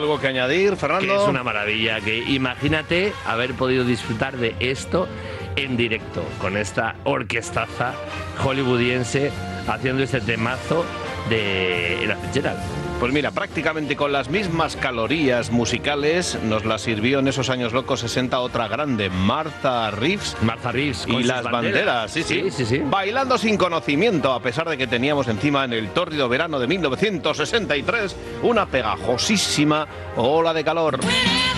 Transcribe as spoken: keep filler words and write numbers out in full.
¿Algo que añadir, Fernando? Que es una maravilla, que imagínate haber podido disfrutar de esto en directo, con esta orquestaza hollywoodiense haciendo este temazo de La Fitzgerald. Pues mira, prácticamente con las mismas calorías musicales nos las sirvió en esos años locos sesenta otra grande, Martha Reeves. Martha Reeves y las banderas, banderas sí, sí. Sí, sí, sí. Bailando sin conocimiento, a pesar de que teníamos encima en el tórrido verano de mil novecientos sesenta y tres una pegajosísima ola de calor.